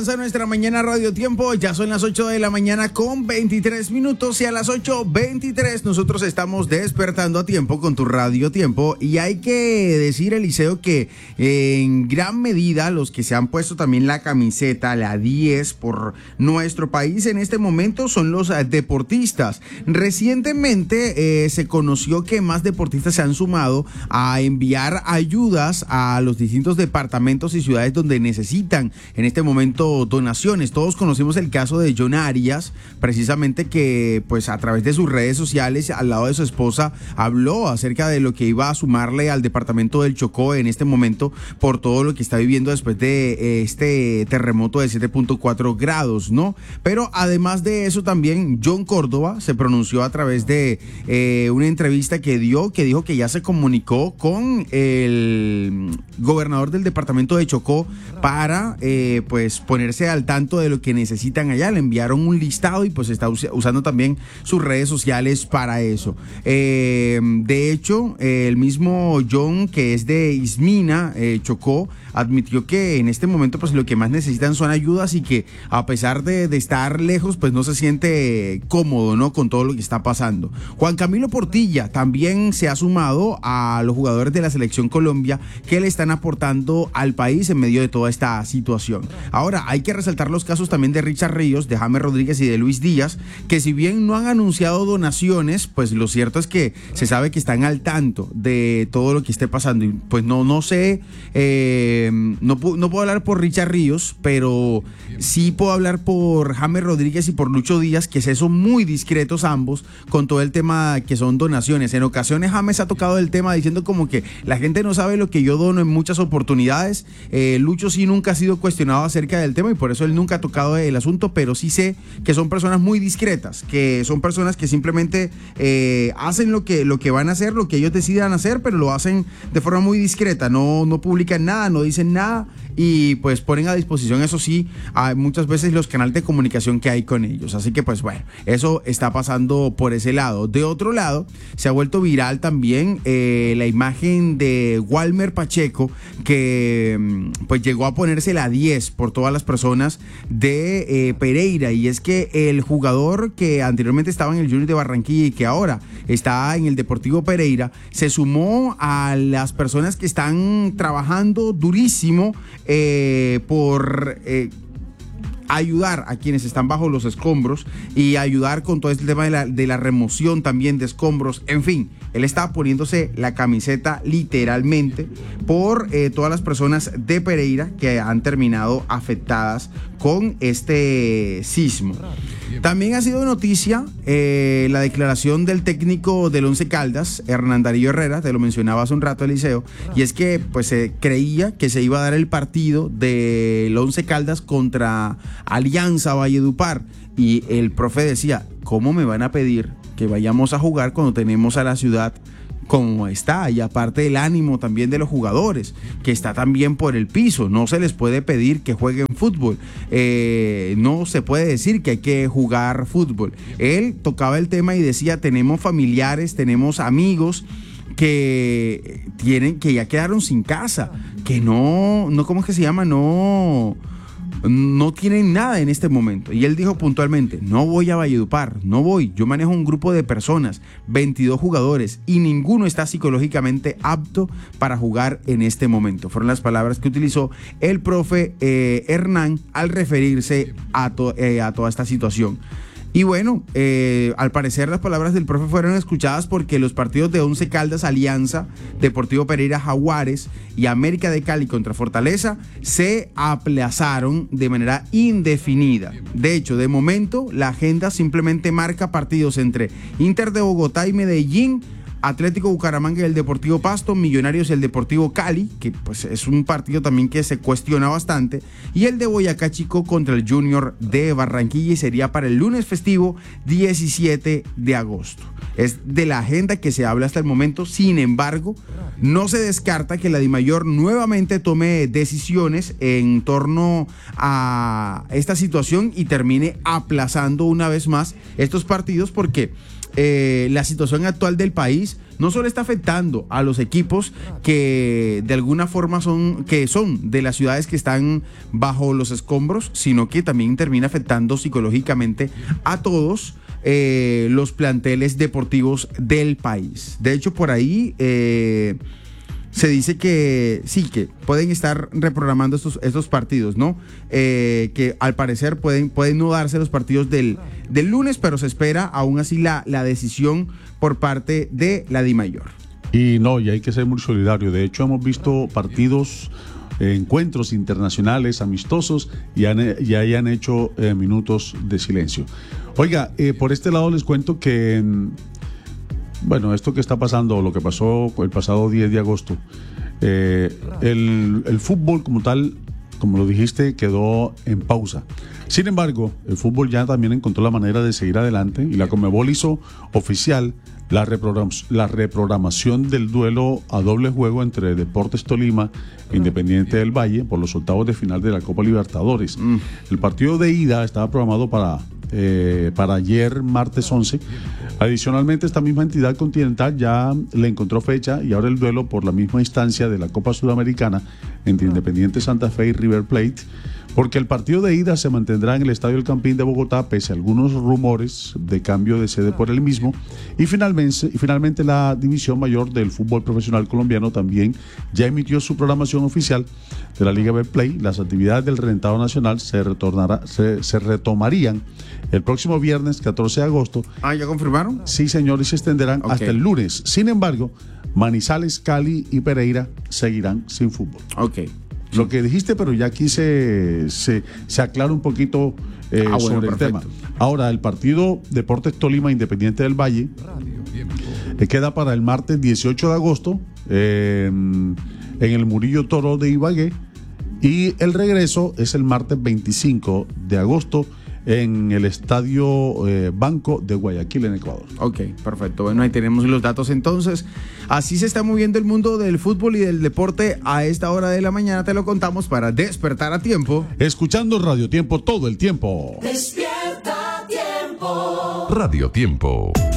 Avanza nuestra mañana Radio Tiempo, ya son las 8 de la mañana con 23 minutos y a las 8:23 nosotros estamos despertando a tiempo con tu Radio Tiempo y hay que decir, Eliseo, que en gran medida los que se han puesto también la camiseta, la 10 por nuestro país en este momento son los deportistas. Recientemente se conoció que más deportistas se han sumado a enviar ayudas a los distintos departamentos y ciudades donde necesitan en este momento donaciones. Todos conocimos el caso de John Arias, precisamente, que pues a través de sus redes sociales al lado de su esposa habló acerca de lo que iba a sumarle al departamento del Chocó en este momento por todo lo que está viviendo después de este terremoto de 7.4 grados, ¿no? Pero además de eso también John Córdoba se pronunció a través de una entrevista que dijo que ya se comunicó con el gobernador del departamento de Chocó para pues ponerse al tanto de lo que necesitan allá. Le enviaron un listado y pues está usando también sus redes sociales para eso. De hecho, el mismo John, que es de Ismina, Chocó, admitió que en este momento pues lo que más necesitan son ayudas y que a pesar de estar lejos pues no se siente cómodo, ¿no?, con todo lo que está pasando. Juan Camilo Portilla también se ha sumado a los jugadores de la Selección Colombia que le están aportando al país en medio de toda esta situación. Ahora, hay que resaltar los casos también de Richard Ríos, de James Rodríguez y de Luis Díaz, que si bien no han anunciado donaciones, pues lo cierto es que se sabe que están al tanto de todo lo que esté pasando. Y pues no sé, no puedo hablar por Richard Ríos, pero sí puedo hablar por James Rodríguez y por Lucho Díaz, que son muy discretos ambos con todo el tema que son donaciones. En ocasiones James ha tocado el tema diciendo como que la gente no sabe lo que yo dono en muchas oportunidades. Lucho sí nunca ha sido cuestionado acerca del tema y por eso él nunca ha tocado el asunto, pero sí sé que son personas muy discretas, que son personas que simplemente hacen lo que van a hacer, lo que ellos decidan hacer, pero lo hacen de forma muy discreta, no publican nada, no dicen nada y pues ponen a disposición, eso sí, muchas veces los canales de comunicación que hay con ellos. Así que pues bueno, eso está pasando por ese lado. De otro lado, se ha vuelto viral también la imagen de Walmer Pacheco, que pues llegó a ponerse la 10 por todas las personas de Pereira, y es que el jugador que anteriormente estaba en el Junior de Barranquilla y que ahora está en el Deportivo Pereira, se sumó a las personas que están trabajando durísimo por ayudar a quienes están bajo los escombros y ayudar con todo este tema de la remoción también de escombros. En fin, él está poniéndose la camiseta literalmente por todas las personas de Pereira que han terminado afectadas con este sismo. También ha sido noticia la declaración del técnico del Once Caldas, Hernán Darío Herrera, te lo mencionaba hace un rato, Eliseo, y es que pues se creía que se iba a dar el partido del Once Caldas contra Alianza Valledupar y el profe decía, ¿cómo me van a pedir que vayamos a jugar cuando tenemos a la ciudad como está? Y aparte el ánimo también de los jugadores, que está también por el piso, no se les puede pedir que jueguen fútbol, no se puede decir que hay que jugar fútbol. Él tocaba el tema y decía, tenemos familiares, tenemos amigos que ya quedaron sin casa, que no, ¿cómo es que se llama? No tienen nada en este momento. Y él dijo puntualmente, no voy a Valledupar, no voy, yo manejo un grupo de personas, 22 jugadores y ninguno está psicológicamente apto para jugar en este momento. Fueron las palabras que utilizó el profe Hernán al referirse a toda esta situación. Y bueno, al parecer las palabras del profe fueron escuchadas porque los partidos de Once Caldas, Alianza, Deportivo Pereira, Jaguares y América de Cali contra Fortaleza se aplazaron de manera indefinida. De hecho, de momento, la agenda simplemente marca partidos entre Inter de Bogotá y Medellín, Atlético Bucaramanga y el Deportivo Pasto, Millonarios y el Deportivo Cali, que pues es un partido también que se cuestiona bastante, y el de Boyacá Chico contra el Junior de Barranquilla, y sería para el lunes festivo 17 de agosto. Es de la agenda que se habla hasta el momento. Sin embargo, no se descarta que la DIMAYOR nuevamente tome decisiones en torno a esta situación y termine aplazando una vez más estos partidos, porque la situación actual del país no solo está afectando a los equipos que de alguna forma son de las ciudades que están bajo los escombros, sino que también termina afectando psicológicamente a todos los planteles deportivos del país. De hecho, por ahí se dice que sí, que pueden estar reprogramando estos partidos, ¿no? Que al parecer pueden no darse los partidos del lunes, pero se espera aún así la decisión por parte de la DIMAYOR. Y hay que ser muy solidario. De hecho, hemos visto partidos, encuentros internacionales amistosos y ahí han hecho minutos de silencio. Oiga, por este lado les cuento que esto que está pasando, lo que pasó el pasado 10 de agosto, el fútbol como tal, como lo dijiste, quedó en pausa. Sin embargo, el fútbol ya también encontró la manera de seguir adelante y la Conmebol hizo oficial la reprogramación del duelo a doble juego entre Deportes Tolima e Independiente del Valle por los octavos de final de la Copa Libertadores. El partido de ida estaba programado para ayer, martes 11. Adicionalmente, esta misma entidad continental ya le encontró fecha y ahora el duelo por la misma instancia de la Copa Sudamericana entre Independiente Santa Fe y River Plate, porque el partido de ida se mantendrá en el Estadio El Campín de Bogotá pese a algunos rumores de cambio de sede por el mismo. Y finalmente la División Mayor del Fútbol Profesional Colombiano también ya emitió su programación oficial de la Liga Betplay. Las actividades del Rentado Nacional se retomarían el próximo viernes 14 de agosto. ¿Ya confirmaron? Sí, señor, y se extenderán hasta el lunes. Sin embargo, Manizales, Cali y Pereira seguirán sin fútbol. Lo que dijiste, pero ya aquí se aclara un poquito sobre el tema. Ahora, el partido Deportes Tolima Independiente del Valle queda para el martes 18 de agosto en el Murillo Toro de Ibagué, y el regreso es el martes 25 de agosto en el Estadio Banco de Guayaquil, en Ecuador. Perfecto. Bueno, ahí tenemos los datos entonces. Así se está moviendo el mundo del fútbol y del deporte a esta hora de la mañana. Te lo contamos para despertar a tiempo. Escuchando Radio Tiempo todo el tiempo. Despierta a tiempo. Radio Tiempo.